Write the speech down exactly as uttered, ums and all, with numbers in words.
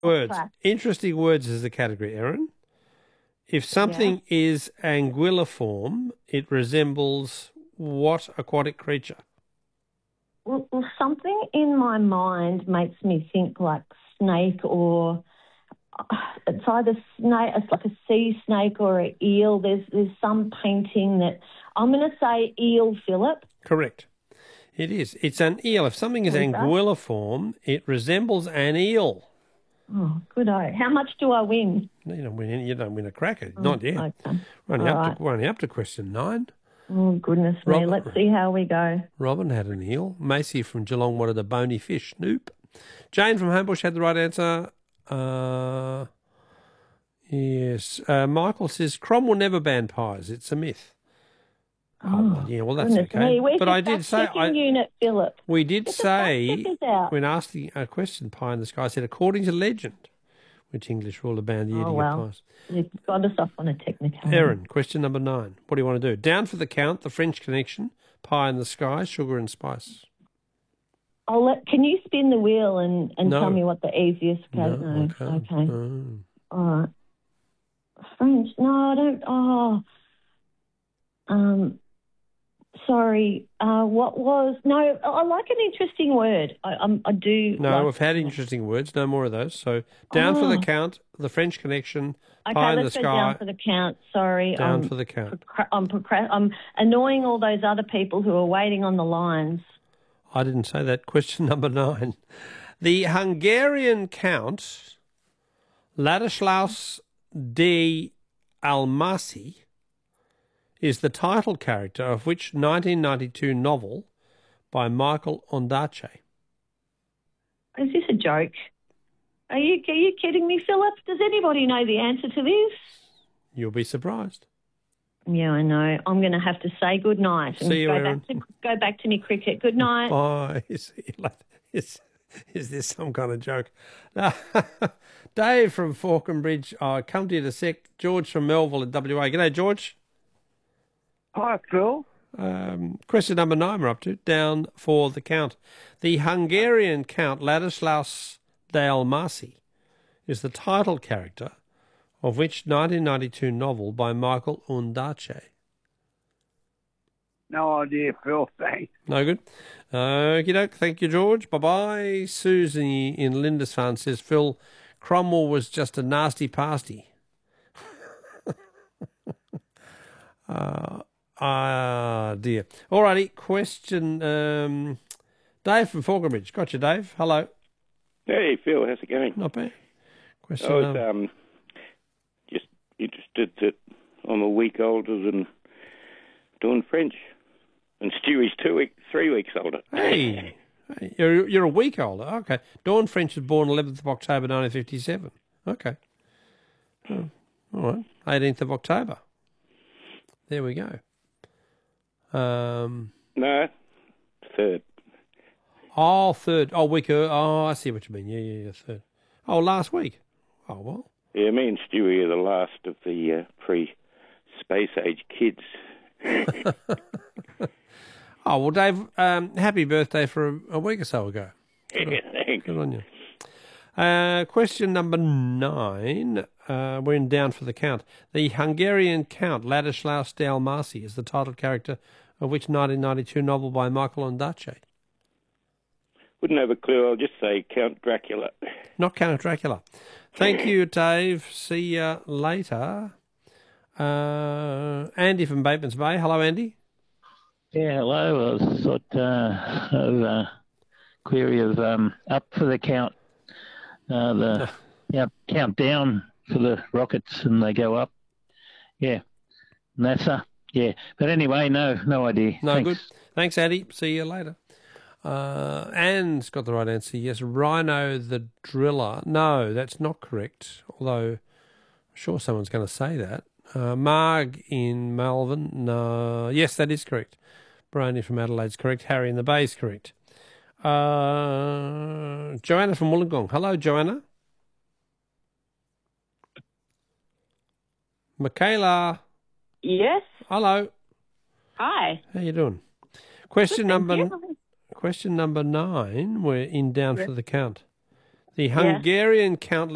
Words. track. Interesting words is the category, Erin. If something is anguilliform, it resembles what aquatic creature? Well, well, something in my mind makes me think like snake or uh, it's either snake, it's like a sea snake or an eel. There's there's some painting that I'm going to say eel, Philip. Correct. It is. It's an eel. If something is What is that? anguilliform, it resembles an eel. Oh, good. Oh, how much do I win? You don't win any, you don't win a cracker. Not yet. Okay. We're only, All up right. to, we're only up to question nine. Oh, goodness me. Robert- Let's see how we go. Robin had an eel. Macy from Geelong wanted a bony fish. Nope. Jane from Homebush had the right answer. Uh, yes. Uh, Michael says Cromwell never banned pies. It's a myth. Oh, yeah, well, that's Goodness okay. me. Where's But your I did say... fact-checking I, unit, Philip? we did Get the say, fact-checkers out. when asked the uh, question, pie in the sky, I said, according to legend, which English rule banned the eating Oh, well. of pies. You've got us off on a technicality. Erin, question number nine. What do you want to do? Down for the count, the French Connection, pie in the sky, sugar and spice. I'll let, can you spin the wheel and, and No. tell me what the easiest No, no. okay. Okay. No. All right. French. No, I don't. Oh. Um. Sorry. Uh. What was? No. I like an interesting word. I. Um, I do. No, like, we've had interesting words. No more of those. So down for the Oh. count, the French Connection, Okay, pie in the let's go sky. down for the count. Sorry. Down I'm for the count. procra- I'm, procra- I'm annoying all those other people who are waiting on the lines. I didn't say that. Question number nine. The Hungarian Count Ladislaus de Almasi is the title character of which nineteen ninety-two novel by Michael Ondaatje? Is this a joke? Are you are you kidding me, Philip? Does anybody know the answer to this? You'll be surprised. Yeah, I know. I'm going to have to say good night and See you, go Erin. back to go back to me cricket. Good night. Bye. See you later. Is, is this some kind of joke? Dave from Falconbridge, uh, come to you to sec. George from Melville in W A. G'day, George. Hi, Phil. Um, question number nine we're up to, down for the count. The Hungarian Count Ladislaus de Almasi is the title character of which nineteen ninety-two novel by Michael Ondaatje? No idea, Phil. Thanks. No good? Okie doke. Thank you, George. Bye-bye. Susie in Lindisfarne says, Phil, Cromwell was just a nasty pasty. uh, ah, dear. All righty. Question, um, Dave from Falconbridge. Got you, Dave. Hello. Hey, Phil, how's it going? Not bad. Question I was number... um, just interested that I'm a week older than Dawn French, and Stewie's two week, three weeks older. Hey, hey, you're you're a week older. Okay. Dawn French was born eleventh of October nineteen fifty-seven. Okay. Oh, all right. eighteenth of October. There we go. Um. No, third. Oh, third. Oh, week. ear- Oh, I see what you mean. Yeah, yeah, yeah. Third. Oh, last week. Oh well. Yeah, me and Stewie are the last of the uh, pre-space age kids. Oh well, Dave. Um, happy birthday for a, a week or so ago. Yeah, thanks. Good on you. Uh, question number nine. Uh, we're in down for the count. The Hungarian Count Ladislaus de Almasi is the title character of which nineteen ninety-two novel by Michael Ondaatje? Wouldn't have a clue. I'll just say Count Dracula. Not Count Dracula. Thank you, Dave. See you later. Uh, Andy from Bateman's Bay. Hello, Andy. Yeah, hello. I was thought uh, of uh, query of um, up for the count, uh, the yeah, countdown for the rockets, and they go up. Yeah, NASA. Yeah, but anyway, no, no idea. No Thanks. good. Thanks, Andy. See you later. Uh, Anne's got the right answer. Yes, Rhino the Driller. No, that's not correct. Although I'm sure someone's going to say that. Uh, Marg in Melbourne. No, yes, that is correct. Brony from Adelaide's correct. Harry in the Bay is correct. Uh, Joanna from Wollongong. Hello, Joanna. Michaela. Yes. Hello. Hi. How you doing? Question Good, number thank you. question number nine. We're in down Yes. for the count. The Hungarian Count